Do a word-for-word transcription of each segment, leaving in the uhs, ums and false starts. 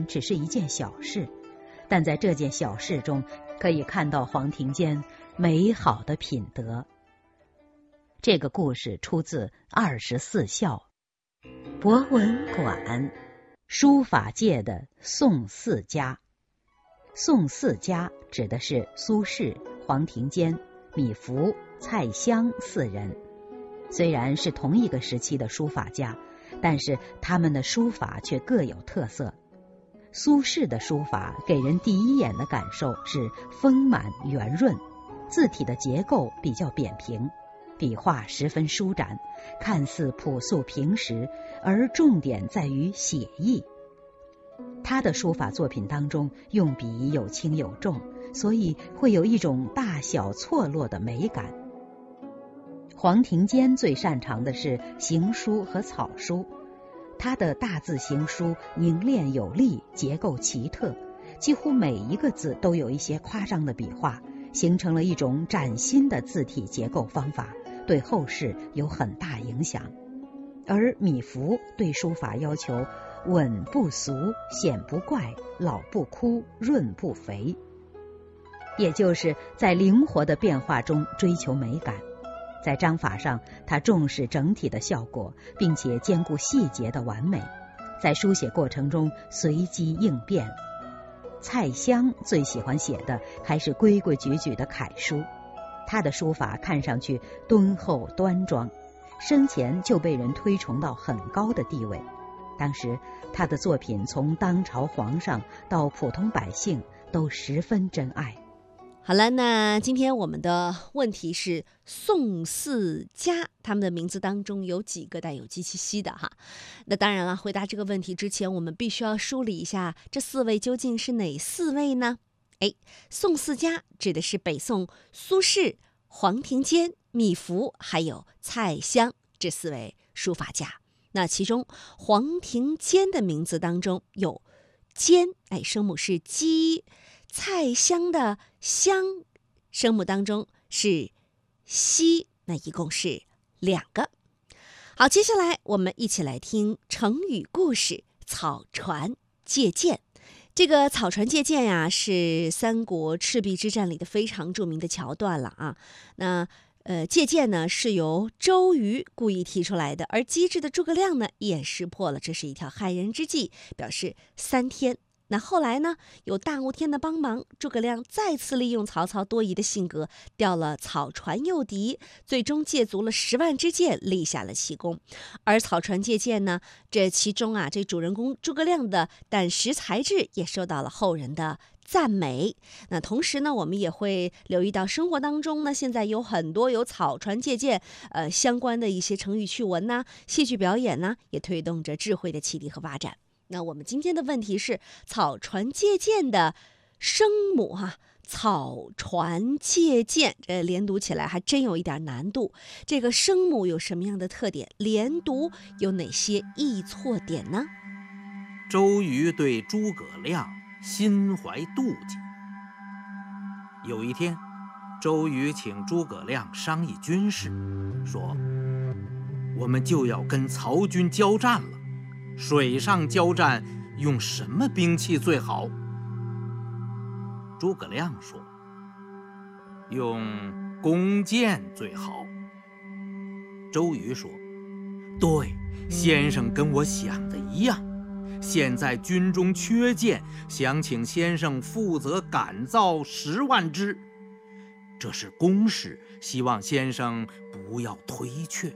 只是一件小事，但在这件小事中可以看到黄庭坚美好的品德。这个故事出自《二十四孝》。博文馆，书法界的宋四家。宋四家指的是苏轼、黄庭坚、米芾、蔡襄四人。虽然是同一个时期的书法家，但是他们的书法却各有特色。苏轼的书法给人第一眼的感受是丰满圆润，字体的结构比较扁平，笔画十分舒展，看似朴素平实，而重点在于写意。他的书法作品当中用笔有轻有重，所以会有一种大小错落的美感。黄庭坚最擅长的是行书和草书，他的大字行书凝练有力，结构奇特，几乎每一个字都有一些夸张的笔画，形成了一种崭新的字体结构方法，对后世有很大影响。而米芾对书法要求稳不俗，显不怪，老不枯，润不肥，也就是在灵活的变化中追求美感。在章法上，他重视整体的效果，并且兼顾细节的完美，在书写过程中随机应变。蔡襄最喜欢写的还是规规矩矩的楷书，他的书法看上去敦厚端庄，生前就被人推崇到很高的地位。当时他的作品从当朝皇上到普通百姓都十分珍爱。 好了，那今天我们的问题是宋四家，他们的名字当中有几个带有鸡七夕的哈？那当然了，回答这个问题之前，我们必须要梳理一下这四位究竟是哪四位呢？哎，宋四家指的是北宋苏轼、黄庭坚、米芾还有蔡襄这四位书法家。那其中黄庭坚的名字当中有坚，哎，声母是鸡；蔡襄的襄，声母当中是西，那一共是两个。好，接下来我们一起来听成语故事草船借箭。这个草船借箭呀，是三国赤壁之战里的非常著名的桥段了啊。那呃，借箭呢是由周瑜故意提出来的，而机智的诸葛亮呢也识破了这是一条害人之计，表示三天。那后来呢，有大雾天的帮忙，诸葛亮再次利用曹操多疑的性格，调了草船诱敌，最终借足了十万支箭，立下了奇功。而草船借箭呢，这其中啊，这主人公诸葛亮的胆识才智也受到了后人的赞美。那同时呢，我们也会留意到生活当中呢，现在有很多有草船借箭呃相关的一些成语趣闻呐、戏剧表演呢，也推动着智慧的启迪和发展。那我们今天的问题是草船借箭的声母哈、啊，草船借箭，这连读起来还真有一点难度。这个声母有什么样的特点？连读有哪些易错点呢？ 周瑜对诸葛亮心怀妒忌。有一天，周瑜请诸葛亮商议军事，说：“我们就要跟曹军交战了。水上交战用什么兵器最好？”诸葛亮说：“用弓箭最好。”周瑜说：“对，先生跟我想的一样。现在军中缺箭，想请先生负责赶造十万支，这是公事，希望先生不要推却。”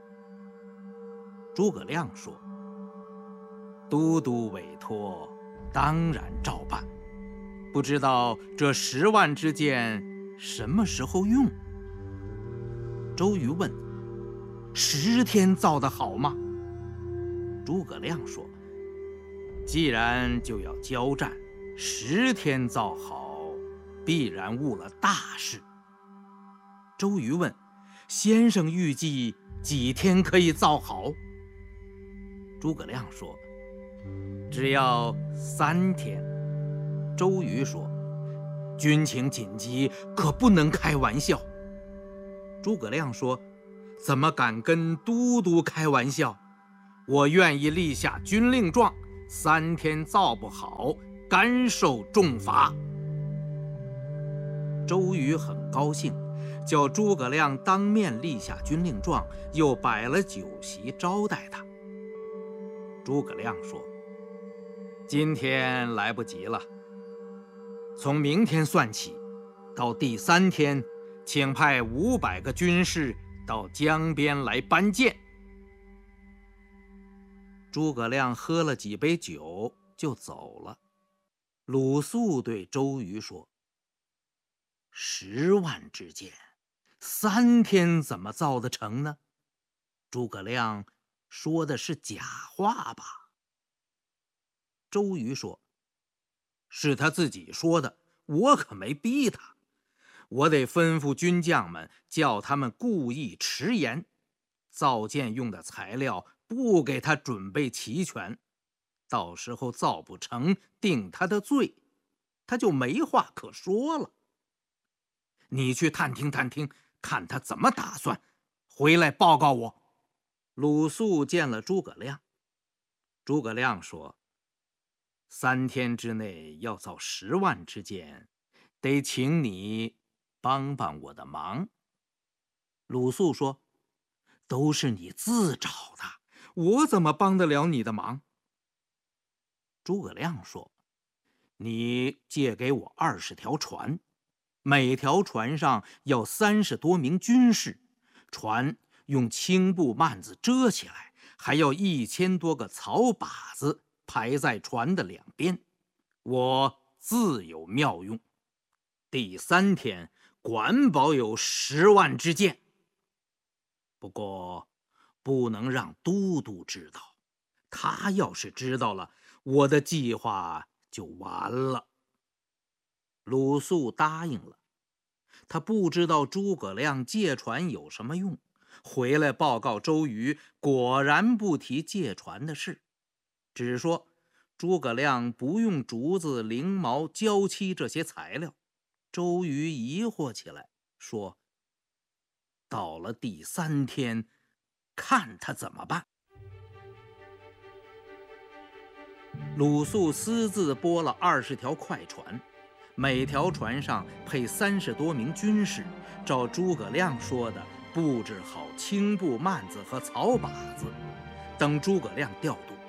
诸葛亮说：“都督委托，当然照办。不知道这十万支箭什么时候用？”周瑜问：“十天造得好吗？”诸葛亮说：“既然就要交战，十天造好，必然误了大事。”周瑜问：“先生预计几天可以造好？”诸葛亮说：“只要三天。”周瑜说：“军情紧急，可不能开玩笑。”诸葛亮说：“怎么敢跟都督开玩笑？我愿意立下军令状， 三天造不好，甘受重罚。周瑜很高兴，叫诸葛亮当面立下军令状，又摆了酒席招待他。诸葛亮说：“今天来不及了，从明天算起，到第三天，请派五百个军士到江边来搬箭。”诸葛亮喝了几杯酒就走了。鲁肃对周瑜说：“十万支箭，三天怎么造得成呢？诸葛亮说的是假话吧？”周瑜说：“是他自己说的，我可没逼他。我得吩咐军将们，叫他们故意迟延，造箭用的材料不给他准备齐全，到时候造不成，定他的罪，他就没话可说了。你去探听探听，看他怎么打算，回来报告我。”鲁肃见了诸葛亮，诸葛亮说：“三天之内要造十万支箭，得请你帮帮我的忙。”鲁肃说：“都是你自找的，我怎么帮得了你的忙？”诸葛亮说：“你借给我二十条船，每条船上要三十多名军士，船用青布幔子遮起来，还要一千多个草靶子排在船的两边，我自有妙用。第三天管保有十万支箭，不过不能让都督知道，他要是知道了，我的计划就完了。”鲁肃答应了。他不知道诸葛亮借船有什么用，回来报告周瑜，果然不提借船的事，只说诸葛亮不用竹子、翎毛、胶漆这些材料。周瑜疑惑起来，说：“到了第三天，看他怎么办。”鲁肃私自拨了二十条快船，每条船上配三十多名军士，照诸葛亮说的布置好青布幔子和草靶子，等诸葛亮调度。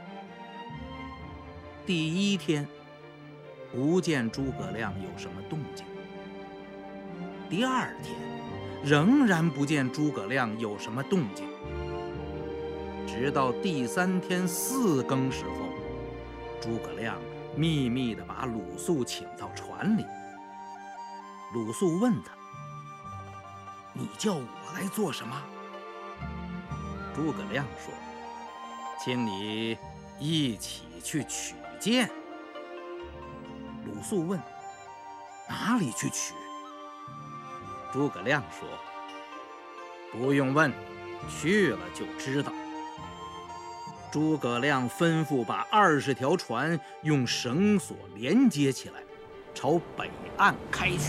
第一天不见诸葛亮有什么动静，第二天仍然不见诸葛亮有什么动静，直到第三天四更时候，诸葛亮秘密地把鲁肃请到船里。鲁肃问他：“你叫我来做什么？”诸葛亮说：“请你一起去取箭。”鲁肃问：“哪里去取？”诸葛亮说：“不用问，去了就知道。”诸葛亮吩咐把二十条船用绳索连接起来，朝北岸开去。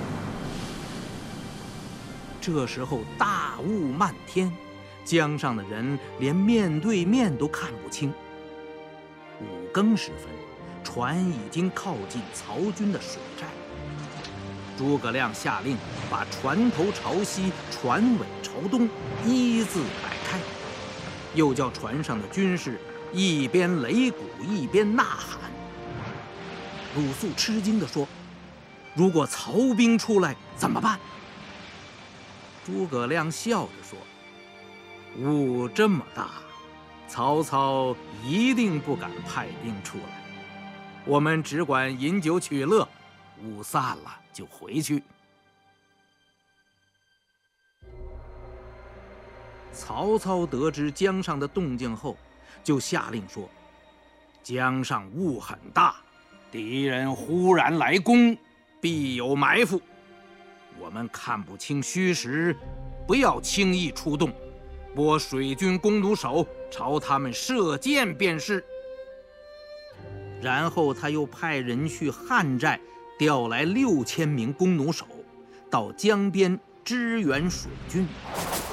这时候大雾漫天，江上的人连面对面都看不清。五更时分，船已经靠近曹军的水寨。诸葛亮下令把船头朝西，船尾朝东，一字摆开，又叫船上的军士一边擂鼓一边呐喊。鲁肃吃惊地说：“如果曹兵出来怎么办？”诸葛亮笑着说：“雾这么大，曹操一定不敢派兵出来，我们只管饮酒取乐，雾散了就回去。”曹操得知江上的动静后，就下令说：“江上雾很大，敌人忽然来攻，必有埋伏。我们看不清虚实，不要轻易出动，拨水军弓弩手朝他们射箭便是。”然后他又派人去汉寨调来六千名弓弩手，到江边支援水军。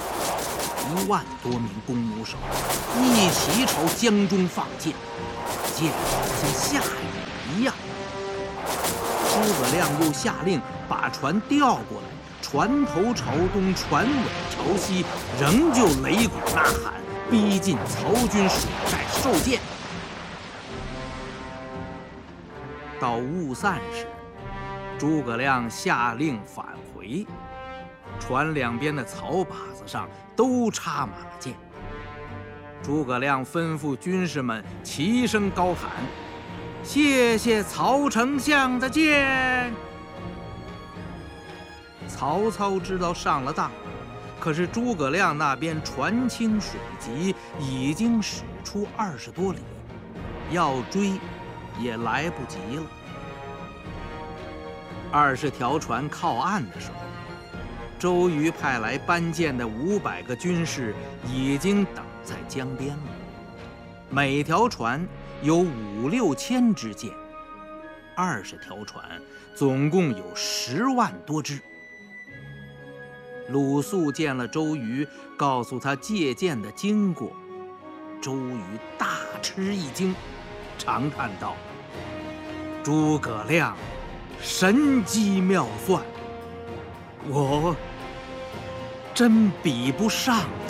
一万多名弓弩手一齐朝江中放箭， 见好像下雨一样。诸葛亮又下令把船调过来，船头朝东，船尾朝西，仍旧擂鼓呐喊，逼近曹军水寨受箭。到雾散时，诸葛亮下令返回，船两边的草靶子上都插满了箭。诸葛亮吩咐军士们齐声高喊：“谢谢曹丞相的箭！”曹操知道上了当，可是诸葛亮那边船轻水急，已经驶出二十多里，要追也来不及了。二十条船靠岸的时候，周瑜派来搬箭的五百个军士已经等在江边了，每条船有五六千支箭，二十条船总共有十万多支。鲁肃见了周瑜，告诉他借箭的经过，周瑜大吃一惊，长叹道：“诸葛亮神机妙算，我真比不上他。”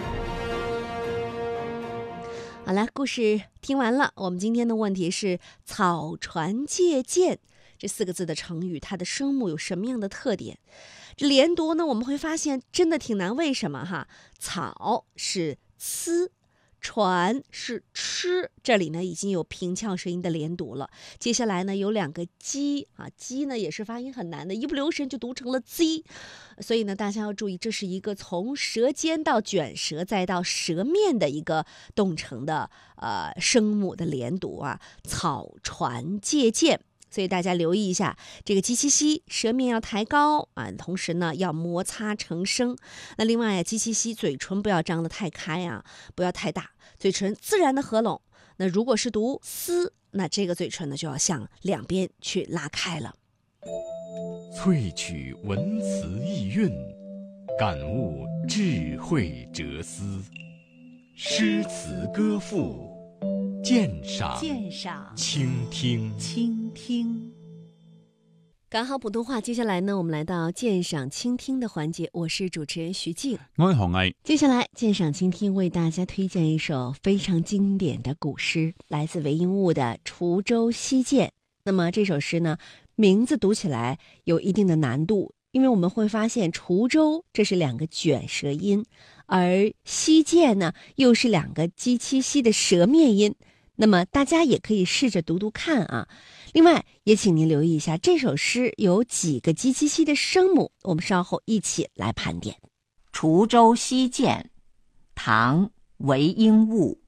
好了，故事听完了。我们今天的问题是“草船借箭”这四个字的成语，它的声母有什么样的特点？这连读呢，我们会发现真的挺难。为什么哈？草是呲，船是吃，这里呢已经有平翘舌音的连读了。接下来呢有两个鸡啊，鸡呢也是发音很难的，一不留神就读成了 z， 所以呢大家要注意，这是一个从舌尖到卷舌再到舌面的一个动成的呃声母的连读啊，草船借箭。所以大家留意一下，这个鸡七西舌面要抬高啊，同时呢要摩擦成声。那另外鸡七西嘴唇不要张得太开啊，不要太大，嘴唇自然的合拢。那如果是读丝，那这个嘴唇呢就要向两边去拉开了。 萃取文辞意蕴，感悟智慧哲思，诗词歌赋，鉴赏鉴赏倾听倾听。 赶好普通话，接下来呢，我们来到鉴赏倾听的环節。我是主持人徐静， 我係何毅。 接下來鉴賞傾聽為大家推薦一首非常經典的古詩，來自韋應物的《滁州西澗》。那麼這首詩呢，名字讀起來有一定的難度，因為我們會發現滁州這是兩個捲舌音，而西澗呢又是兩個雞七西的舌面音。那麼大家也可以試着讀讀看啊。另外也請您留意一下這首詩有幾個雞七西的聲母，我們稍後一起來盤點。 滁州西澗，唐·韋應物。